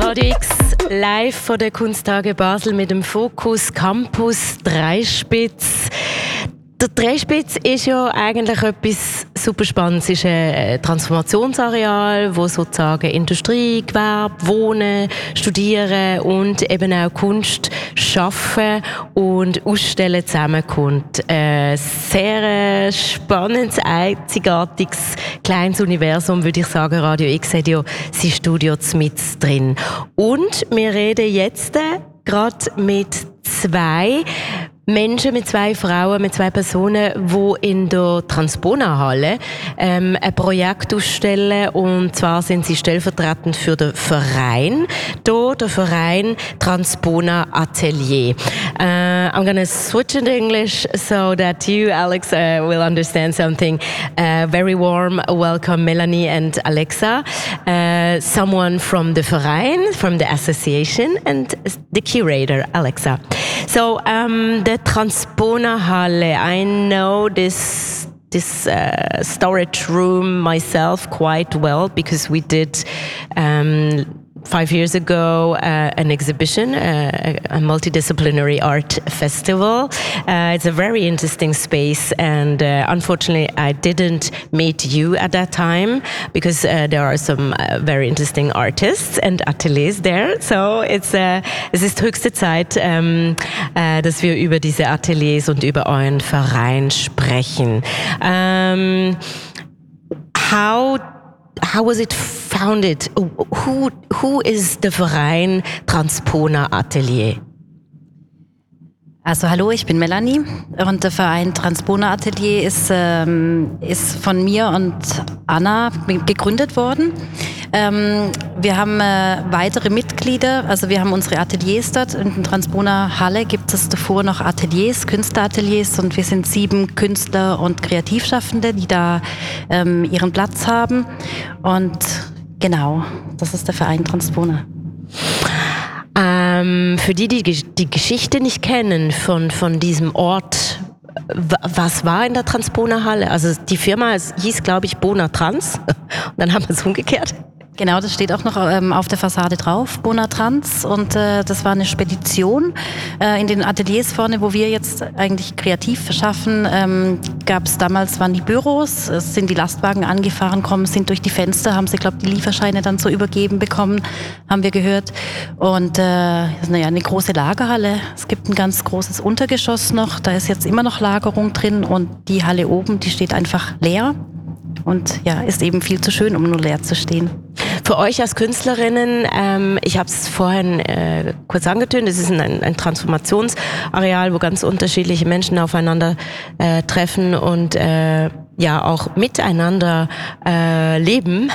Radio X live von der Kunsttage Basel mit dem Fokus Campus Dreispitz. Der Dreispitz ist ja eigentlich etwas super Spannendes. Es ist ein Transformationsareal, wo sozusagen Industrie, Gewerbe, Wohnen, Studieren und eben auch Kunst schaffen und ausstellen zusammenkommt. Sehr spannendes, einzigartiges, kleines Universum, würde ich sagen. Radio X hat ja sein Studio mit drin. Und wir reden jetzt gerade mit zwei Menschen, mit zwei Frauen, mit zwei Personen, die in der Transpona-Halle ein Projekt ausstellen. Und zwar sind sie stellvertretend für den Verein. Hier der Verein Transpona Atelier. I'm going to switch into English so that you, Alex, will understand something. Very warm welcome, Melanie and Alexa. Someone from the Verein, from the association, and the curator, Alexa. So the Transpona Halle, I know this storage room myself quite well because we did 5 years ago an exhibition, a multidisciplinary art festival. It's a very interesting space, and unfortunately I didn't meet you at that time because there are some very interesting artists and ateliers there. So es ist höchste Zeit, dass wir über diese Ateliers und über euren Verein sprechen. How was it founded? Who is the Verein Transpona Atelier? Also hallo, ich bin Melanie und der Verein Transpona Atelier ist von mir und Anna gegründet worden. Wir haben weitere Mitglieder, also wir haben unsere Ateliers dort. In der Transpona Halle gibt es davor noch Ateliers, Künstlerateliers, und wir sind 7 Künstler und Kreativschaffende, die da ihren Platz haben. Und genau, das ist der Verein Transpona. Für die Geschichte nicht kennen von diesem Ort, was war in der Transpona Halle? Also die Firma hieß, glaube ich, Bona Trans. Und dann haben wir es umgekehrt. Genau, das steht auch noch auf der Fassade drauf, Bona Trans, und das war eine Spedition. In den Ateliers vorne, wo wir jetzt eigentlich kreativ verschaffen, waren die Büros, es sind die Lastwagen angefahren, sind durch die Fenster, haben sie, glaube ich, die Lieferscheine dann so übergeben bekommen, haben wir gehört. Und eine große Lagerhalle, es gibt ein ganz großes Untergeschoss noch, da ist jetzt immer noch Lagerung drin, und die Halle oben, die steht einfach leer. Und ja, ist eben viel zu schön, um nur leer zu stehen. Für euch als Künstlerinnen, ich habe es vorhin kurz angetönt, es ist ein Transformationsareal, wo ganz unterschiedliche Menschen aufeinander treffen und auch miteinander leben.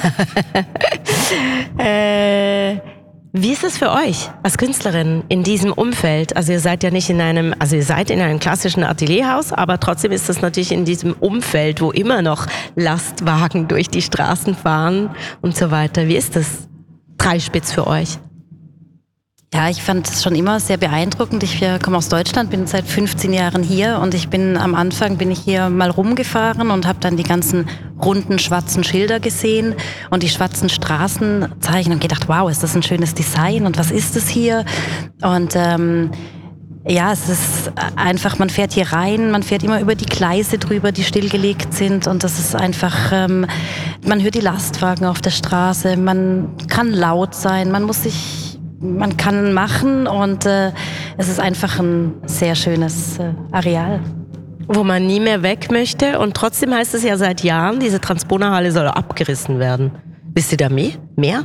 Wie ist es für euch als Künstlerin in diesem Umfeld? Also ihr seid ja nicht ihr seid in einem klassischen Atelierhaus, aber trotzdem ist das natürlich in diesem Umfeld, wo immer noch Lastwagen durch die Straßen fahren und so weiter. Wie ist das Dreispitz für euch? Ja, ich fand es schon immer sehr beeindruckend. Ich komme aus Deutschland, bin seit 15 Jahren hier, und am Anfang bin ich hier mal rumgefahren und habe dann die ganzen runden schwarzen Schilder gesehen und die schwarzen Straßenzeichen und gedacht, wow, ist das ein schönes Design und was ist das hier? Und es ist einfach, man fährt hier rein, man fährt immer über die Gleise drüber, die stillgelegt sind, und das ist einfach, man hört die Lastwagen auf der Straße, man kann laut sein, man kann machen, und es ist einfach ein sehr schönes Areal. Wo man nie mehr weg möchte, und trotzdem heißt es ja seit Jahren, diese Transpona Halle soll abgerissen werden. Wisst ihr da mehr?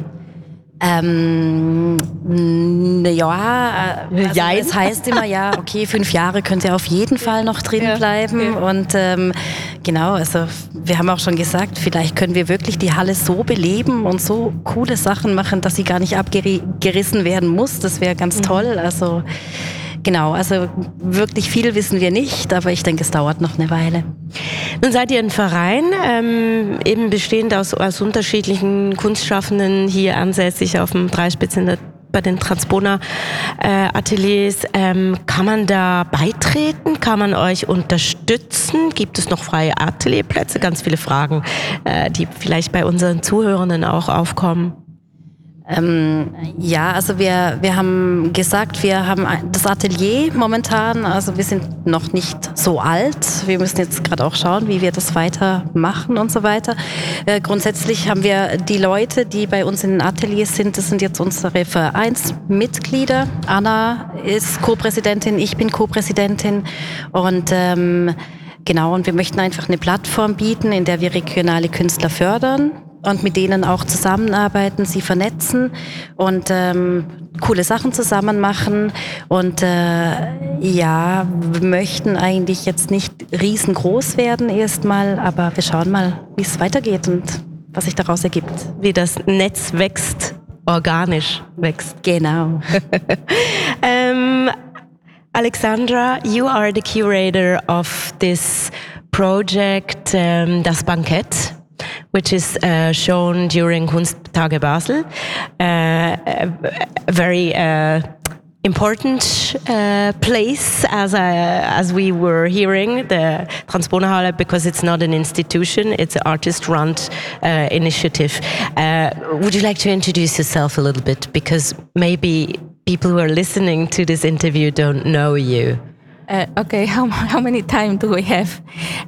Es heißt immer, 5 Jahre könnt ihr auf jeden Fall noch drin bleiben. Ja. Und also wir haben auch schon gesagt, vielleicht können wir wirklich die Halle so beleben und so coole Sachen machen, dass sie gar nicht abgerissen werden muss. Das wäre ganz toll. Also wirklich viel wissen wir nicht, aber ich denke, es dauert noch eine Weile. Nun seid ihr ein Verein, eben bestehend aus unterschiedlichen Kunstschaffenden, hier ansässig auf dem Dreispitz bei den Transpona Ateliers. Kann man da beitreten? Kann man euch unterstützen? Gibt es noch freie Atelierplätze? Ganz viele Fragen, die vielleicht bei unseren Zuhörenden auch aufkommen. Ja, also wir haben gesagt, wir haben das Atelier momentan, also wir sind noch nicht so alt. Wir müssen jetzt gerade auch schauen, wie wir das weitermachen und so weiter. Grundsätzlich haben wir die Leute, die bei uns in den Ateliers sind, das sind jetzt unsere Vereinsmitglieder. Anna ist Co-Präsidentin, ich bin Co-Präsidentin und genau, und wir möchten einfach eine Plattform bieten, in der wir regionale Künstler fördern und mit denen auch zusammenarbeiten, sie vernetzen und coole Sachen zusammen machen. Und ja, wir möchten eigentlich jetzt nicht riesengroß werden erstmal, aber wir schauen mal, wie es weitergeht und was sich daraus ergibt. Wie das Netz wächst, organisch wächst. Genau. Alexandra, you are the curator of this project, Das Bankett, which is shown during Kunsttage Basel. A very important place, as we were hearing, the Transponerhalle, because it's not an institution, it's an artist-run initiative. Would you like to introduce yourself a little bit? Because maybe people who are listening to this interview don't know you. Okay, how many time do we have?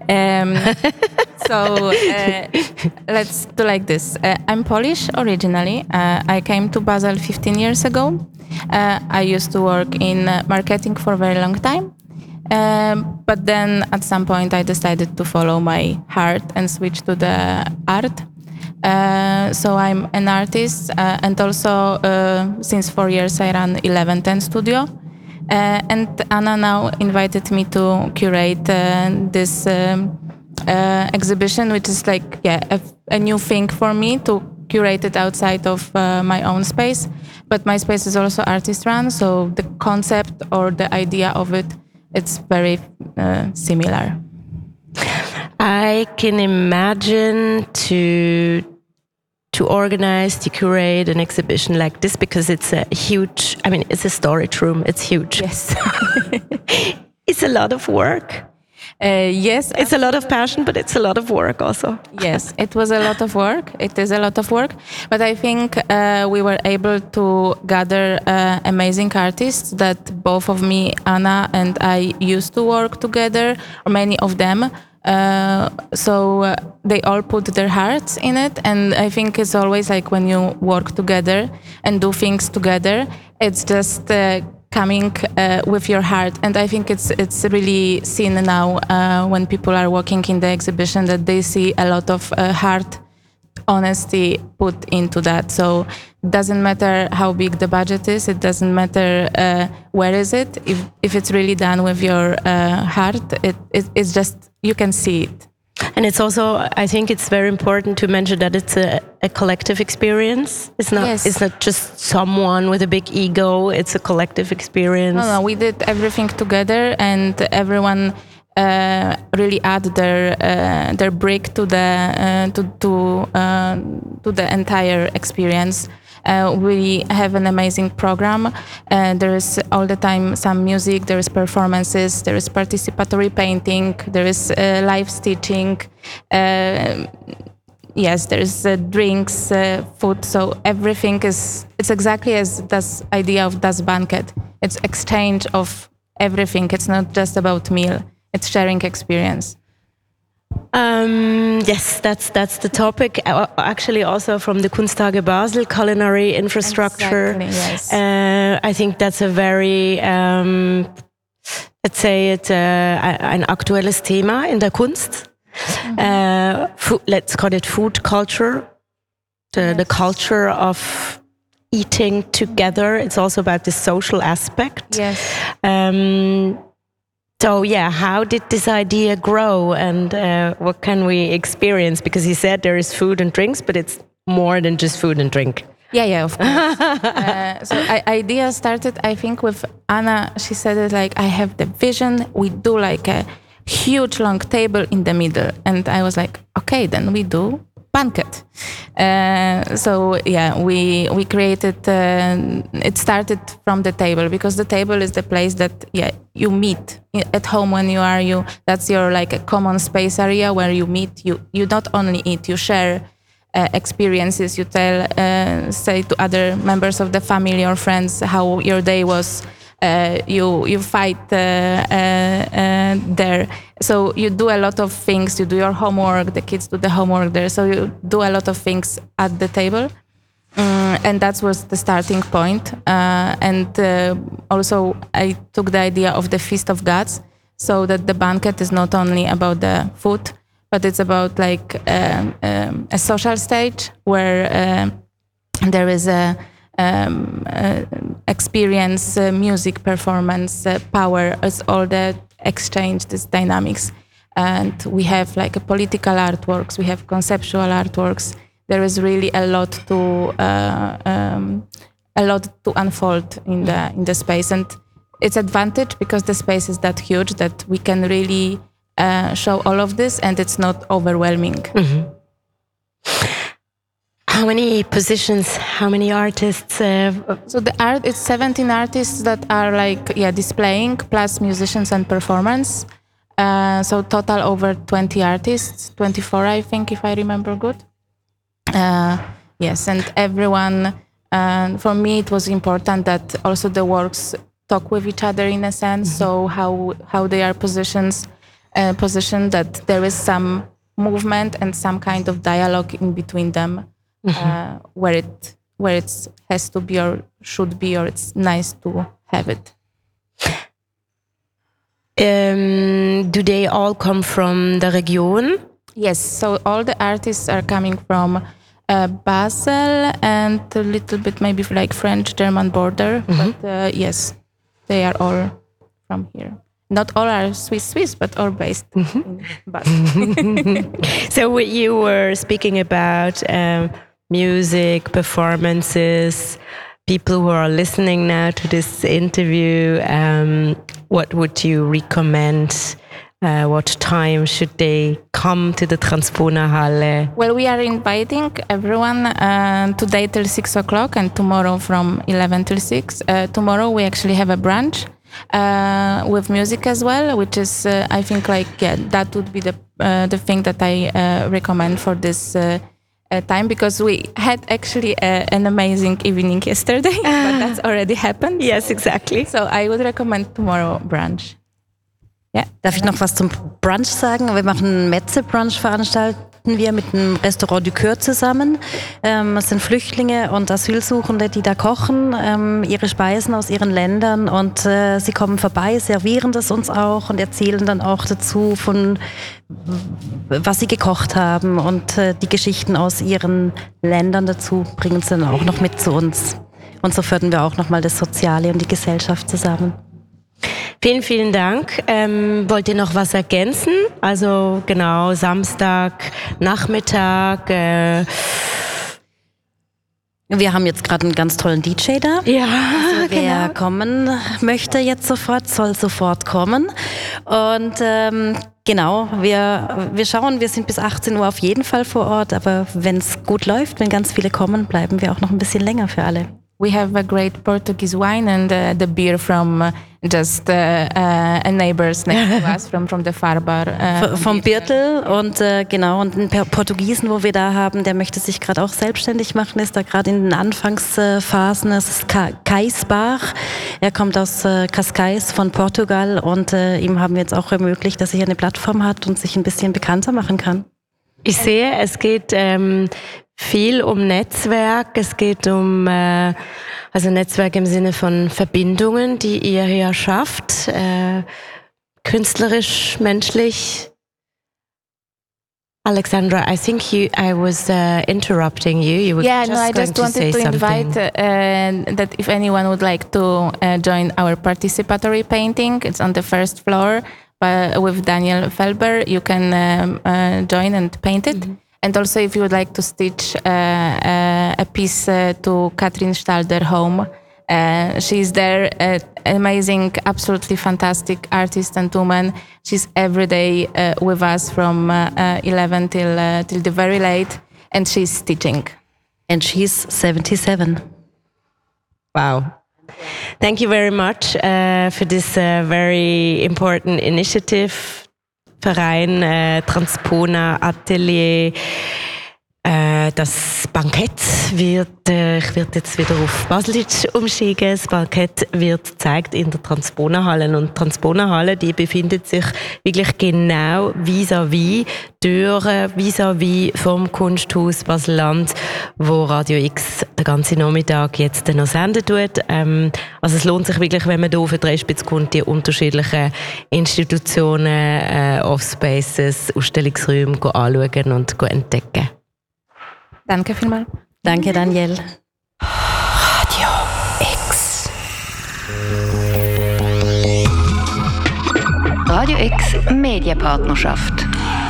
So let's do like this. I'm Polish originally. I came to Basel 15 years ago. I used to work in marketing for a very long time. But then at some point I decided to follow my heart and switch to the art. So I'm an artist and also since 4 years I run 1110 Studio. And Anna now invited me to curate this exhibition, which is like a new thing for me to curate it outside of my own space. But my space is also artist run, so the concept or the idea of it, it's very similar. I can imagine to organize, to curate an exhibition like this, because it's a huge, I mean, it's a storage room, it's huge. Yes. It's a lot of work. Yes. It's a lot of passion, but it's a lot of work also. Yes, it was a lot of work. It is a lot of work. But I think we were able to gather amazing artists that both of me, Anna, and I used to work together, or many of them. So they all put their hearts in it, and I think it's always like when you work together and do things together, it's just coming with your heart. And I think it's really seen now when people are walking in the exhibition that they see a lot of heart, honesty put into that. So it doesn't matter how big the budget is, it doesn't matter where is it, if it's really done with your heart, it's just, you can see it. And it's also, I think it's very important to mention that it's a collective experience. It's not, Yes. It's not just someone with a big ego, it's a collective experience. No, we did everything together, and everyone really add their brick to the entire experience. We have an amazing program. There is all the time some music, there is performances, there is participatory painting, there is live stitching. Yes, there is drinks, food. So everything it's exactly as this idea of Das Bankett. It's exchange of everything. It's not just about meal. It's sharing experience. Yes, that's the topic. Actually, also from the Kunsttage Basel culinary infrastructure. Exactly, yes. I think that's a very, let's say it, ein aktuelles Thema in der Kunst. Let's call it food culture. The culture of eating together. It's also about the social aspect. Yes. So yeah, how did this idea grow, and what can we experience? Because you said there is food and drinks, but it's more than just food and drink. Yeah, of course. So idea started, I think, with Anna. She said it like, I have the vision. We do like a huge long table in the middle, and I was like, okay, then we do Bankett. So yeah, we created. It started from the table, because the table is the place that you meet at home when you are. That's your like a common space area where you meet. You not only eat, you share experiences. You tell, say to other members of the family or friends how your day was. You fight there. So you do a lot of things. You do your homework. The kids do the homework there. So you do a lot of things at the table. And that was the starting point. Also, I took the idea of the Feast of Gods, so that the banquet is not only about the food, but it's about like a social stage where there is a experience, music, performance, power. It's all the exchange, this dynamics. And we have like a political artworks. We have conceptual artworks. There is really a lot to unfold in the space, and it's advantage because the space is that huge that we can really show all of this, and it's not overwhelming. Mm-hmm. How many positions? How many artists? So the art, it's 17 artists that are like displaying, plus musicians and performance. So total over 20 artists, 24 I think, if I remember good. Yes, and everyone, for me it was important that also the works talk with each other in a sense. So how they are positioned, that there is some movement and some kind of dialogue in between them, where it has to be or should be, or it's nice to have it. Do they all come from the region? Yes, so all the artists are coming from Basel and a little bit maybe like French-German border. But yes, they are all from here. Not all are Swiss, but all based in Basel. So you were speaking about music, performances, people who are listening now to this interview. What would you recommend? What time should they come to the Transponerhalle? Well, we are inviting everyone today till 6 o'clock and tomorrow from 11 till 6. Tomorrow we actually have a brunch with music as well, which is, I think, that would be the thing that I recommend for this time, because we had actually an amazing evening yesterday, but that's already happened. Yes, exactly. So I would recommend tomorrow brunch. Ja. Darf ich noch was zum Brunch sagen? Wir machen einen Metze-Brunch, veranstalten wir mit dem Restaurant du Coeur zusammen. Es sind Flüchtlinge und Asylsuchende, die da kochen, ihre Speisen aus ihren Ländern, und sie kommen vorbei, servieren das uns auch und erzählen dann auch dazu von was sie gekocht haben, und die Geschichten aus ihren Ländern dazu bringen sie dann auch noch mit zu uns. Und so fördern wir auch nochmal das Soziale und die Gesellschaft zusammen. Vielen, vielen Dank. Wollt ihr noch was ergänzen? Also genau, Samstag, Nachmittag. Wir haben jetzt gerade einen ganz tollen DJ da. Ja, also wer kommen möchte jetzt sofort, soll sofort kommen. Und genau, wir schauen, wir sind bis 18 Uhr auf jeden Fall vor Ort, aber wenn es gut läuft, wenn ganz viele kommen, bleiben wir auch noch ein bisschen länger für alle. We have a great Portuguese wine and the beer from just a neighbors next to us from the Farbar. Vom Birtel, und genau, und einen Portugiesen, wo wir da haben, der möchte sich gerade auch selbstständig machen, ist da gerade in den Anfangsphasen. Es ist Kais Bar. Er kommt aus Cascais von Portugal, und ihm haben wir jetzt auch ermöglicht, dass er hier eine Plattform hat und sich ein bisschen bekannter machen kann. Ich sehe, es geht viel um Netzwerk. Es geht um also Netzwerk im Sinne von Verbindungen, die ihr hier schafft, künstlerisch, menschlich. Alexandra, I think I was interrupting you. You were I just wanted to invite that if anyone would like to join our participatory painting, it's on the first floor with Daniel Felber. You can join and paint it. Mm-hmm. And also, if you would like to stitch a piece to Katrin Stalder home, she's there, amazing, absolutely fantastic artist and woman. She's every day with us from 11 till the very late, and she's stitching. And she's 77. Wow. Thank you very much for this very important initiative. Verein, Transponer, Atelier, Das Bankett wird, ich werde jetzt wieder auf Baselitsch umsteigen. Das Bankett wird gezeigt in der Transponerhalle. Und die Transponerhalle, die befindet sich wirklich genau vis-à-vis, Türen vis-à-vis vom Kunsthaus Basel-Land, wo Radio X den ganzen Nachmittag jetzt noch senden tut. Also es lohnt sich wirklich, wenn man hier auf den Dreispitz kommt, die unterschiedlichen Institutionen, Offspaces, Ausstellungsräume anschauen und entdecken. Danke vielmals. Danke, Danielle. Radio X. Radio X Medienpartnerschaft.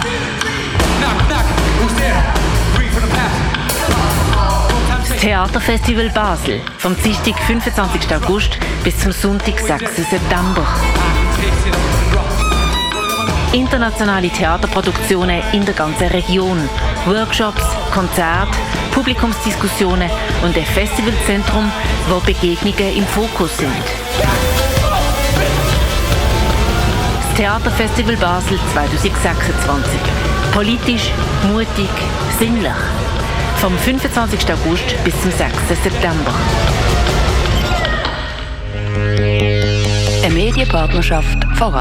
Das Theaterfestival Basel vom Dienstag 25. August bis zum Sonntag 6. September. Internationale Theaterproduktionen in der ganzen Region, Workshops, Konzerte, Publikumsdiskussionen und ein Festivalzentrum, wo Begegnungen im Fokus sind. Das Theaterfestival Basel 2026. Politisch, mutig, sinnlich. Vom 25. August bis zum 6. September. Eine Medienpartnerschaft von